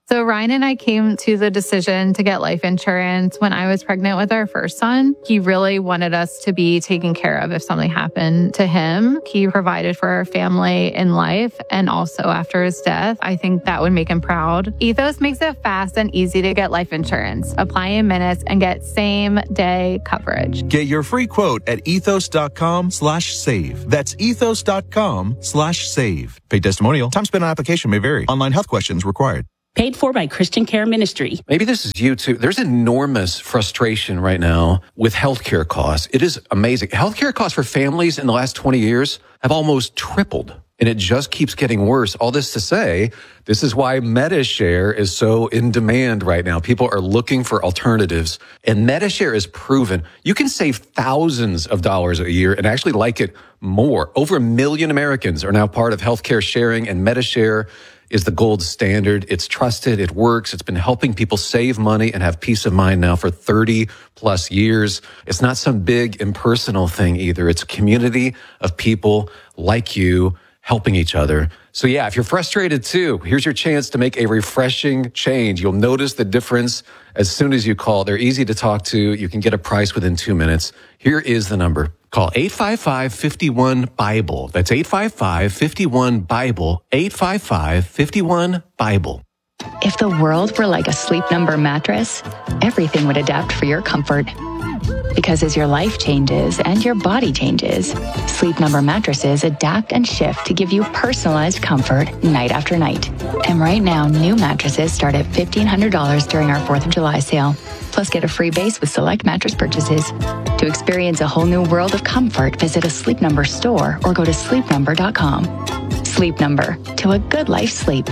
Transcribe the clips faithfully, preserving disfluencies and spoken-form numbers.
So Ryan and I came to the decision to get life insurance when I was pregnant with our first son. He really wanted us to be taken care of if something happened to him. He provided for our family in life and also after his death. I think that would make him proud. Ethos makes it fast and easy to get life insurance. Apply in minutes and get same day coverage. Get your free quote at ethos.com slash save. That's ethos.com slash save. Paid testimonial. Time spent on application may vary. Online health questions required. Paid for by Christian Care Ministry. Maybe this is you too. There's enormous frustration right now with healthcare costs. It is amazing. Healthcare costs for families in the last twenty years have almost tripled, and it just keeps getting worse. All this to say, this is why MediShare is so in demand right now. People are looking for alternatives, and MediShare is proven. You can save thousands of dollars a year and actually like it more. Over a million Americans are now part of healthcare sharing, and MediShare is the gold standard. It's trusted. It works. It's been helping people save money and have peace of mind now for thirty plus years. It's not some big impersonal thing either. It's a community of people like you helping each other. So yeah, if you're frustrated too, here's your chance to make a refreshing change. You'll notice the difference as soon as you call. They're easy to talk to. You can get a price within two minutes. Here is the number. Call eight five five, five one, BIBLE. That's eight five five, five one, BIBLE. eight five five, five one, BIBLE. If the world were like a Sleep Number mattress, everything would adapt for your comfort. Because as your life changes and your body changes, Sleep Number mattresses adapt and shift to give you personalized comfort night after night. And right now, new mattresses start at fifteen hundred dollars during our fourth of July sale. Plus, get a free base with select mattress purchases. To experience a whole new world of comfort, visit a Sleep Number store or go to sleep number dot com. Sleep Number, to a good life sleep.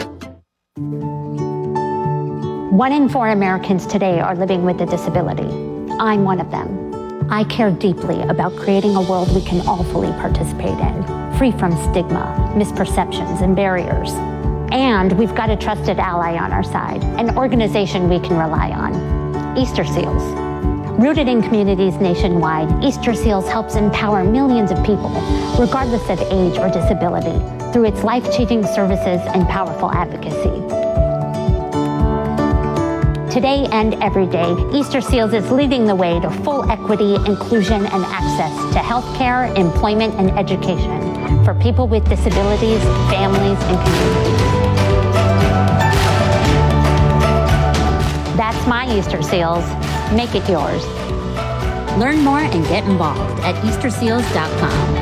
One in four Americans today are living with a disability. I'm one of them. I care deeply about creating a world we can all fully participate in, free from stigma, misperceptions, and barriers. And we've got a trusted ally on our side, an organization we can rely on, Easter Seals. Rooted in communities nationwide, Easter Seals helps empower millions of people, regardless of age or disability, through its life-changing services and powerful advocacy. Today and every day, Easter Seals is leading the way to full equity, inclusion, and access to healthcare, employment, and education for people with disabilities, families, and communities. That's my Easter Seals. Make it yours. Learn more and get involved at easter seals dot com.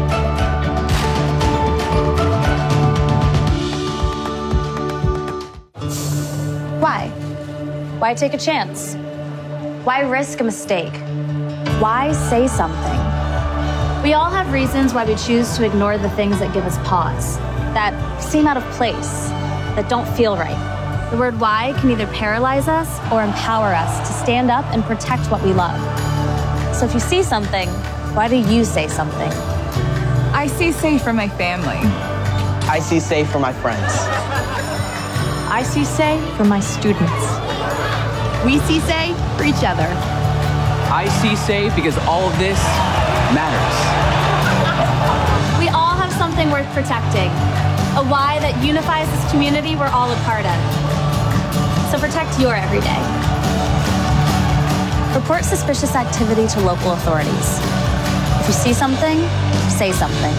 Why? Why take a chance? Why risk a mistake? Why say something? We all have reasons why we choose to ignore the things that give us pause, that seem out of place, that don't feel right. The word why can either paralyze us or empower us to stand up and protect what we love. So if you see something, why do you say something? I see safe for my family. I see safe for my friends. I see say for my students. We see say for each other. I see say because all of this matters. We all have something worth protecting, a why that unifies this community we're all a part of. So protect your everyday. Report suspicious activity to local authorities. If you see something, say something.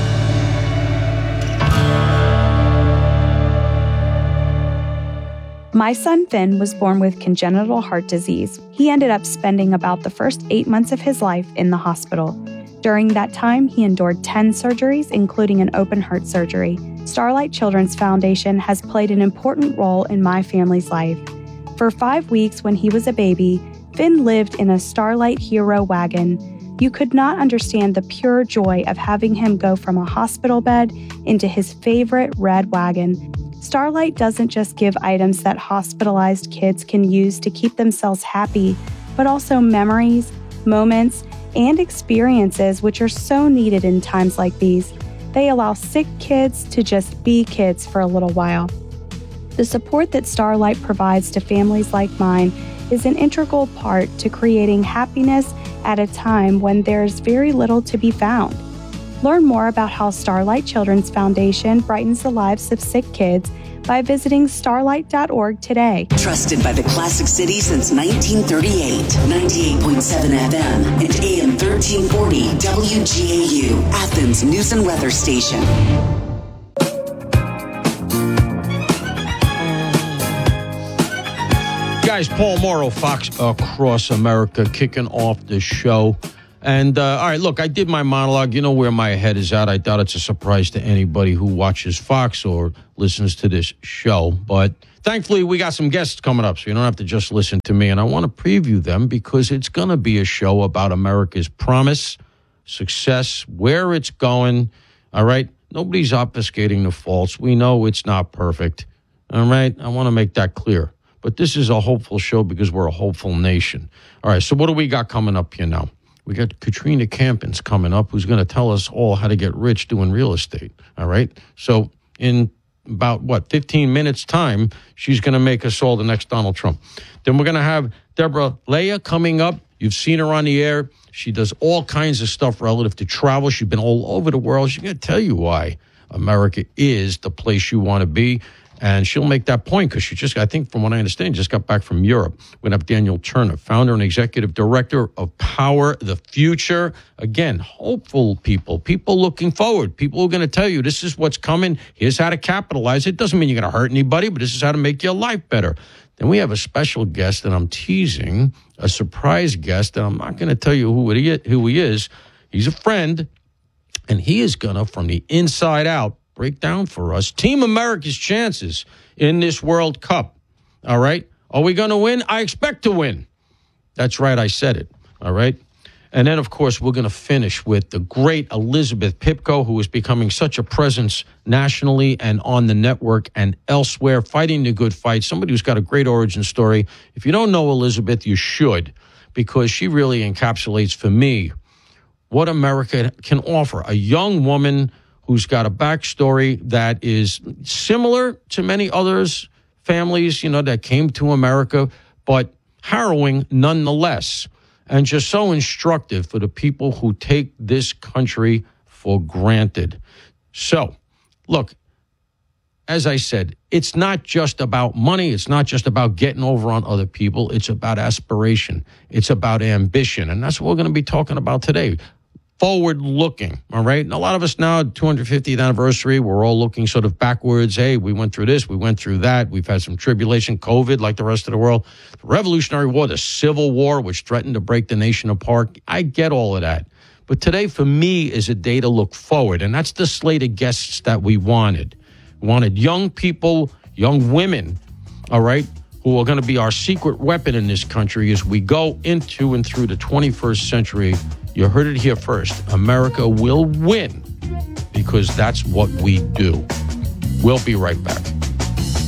My son Finn was born with congenital heart disease. He ended up spending about the first eight months of his life in the hospital. During that time, he endured ten surgeries, including an open heart surgery. Starlight Children's Foundation has played an important role in my family's life. For five weeks when he was a baby, Finn lived in a Starlight Hero wagon. You could not understand the pure joy of having him go from a hospital bed into his favorite red wagon. Starlight doesn't just give items that hospitalized kids can use to keep themselves happy, but also memories, moments, and experiences which are so needed in times like these. They allow sick kids to just be kids for a little while. The support that Starlight provides to families like mine is an integral part to creating happiness at a time when there's very little to be found. Learn more about how Starlight Children's Foundation brightens the lives of sick kids by visiting starlight dot org today. Trusted by the Classic City since nineteen thirty-eight. ninety-eight point seven F M and A M thirteen forty W G A U, Athens News and Weather Station. Guys, Paul Morrow, Fox Across America, kicking off the show. And, uh, all right, look, I did my monologue. You know where my head is at. I doubt it's a surprise to anybody who watches Fox or listens to this show. But thankfully, we got some guests coming up, so you don't have to just listen to me. And I want to preview them because it's going to be a show about America's promise, success, where it's going. All right? Nobody's obfuscating the faults. We know it's not perfect. All right? I want to make that clear. But this is a hopeful show because we're a hopeful nation. All right, so what do we got coming up here now? We got Katrina Campins coming up, who's going to tell us all how to get rich doing real estate. All right? So in about, what, fifteen minutes time, she's going to make us all the next Donald Trump. Then we're going to have Deborah Leah coming up. You've seen her on the air. She does all kinds of stuff relative to travel. She's been all over the world. She's going to tell you why America is the place you want to be. And she'll make that point because she just, I think from what I understand, just got back from Europe. We're going to have Daniel Turner, founder and executive director of Power the Future. Again, hopeful people, people looking forward, people who are going to tell you this is what's coming. Here's how to capitalize. It doesn't mean you're going to hurt anybody, but this is how to make your life better. Then we have a special guest that I'm teasing, a surprise guest, and I'm not going to tell you who, it is, who he is. He's a friend, and he is going to, from the inside out, break down for us Team America's chances in this World Cup. All right? Are we going to win? I expect to win. That's right. I said it. All right? And then, of course, we're going to finish with the great Elizabeth Pipko, who is becoming such a presence nationally and on the network and elsewhere, fighting the good fight. Somebody who's got a great origin story. If you don't know Elizabeth, you should, because she really encapsulates for me what America can offer. A young woman who's got a backstory that is similar to many others, families, you know, that came to America, but harrowing nonetheless, and just so instructive for the people who take this country for granted. So, look, as I said, it's not just about money. It's not just about getting over on other people. It's about aspiration. It's about ambition. And that's what we're going to be talking about today. Forward-looking, all right? And a lot of us now, two hundred fiftieth anniversary, we're all looking sort of backwards. Hey, we went through this, we went through that. We've had some tribulation, COVID, like the rest of the world. The Revolutionary War, the Civil War, which threatened to break the nation apart. I get all of that. But today, for me, is a day to look forward. And that's the slate of guests that we wanted. We wanted young people, young women, all right, who are going to be our secret weapon in this country as we go into and through the twenty-first century. You heard it here first. America will win because that's what we do. We'll be right back.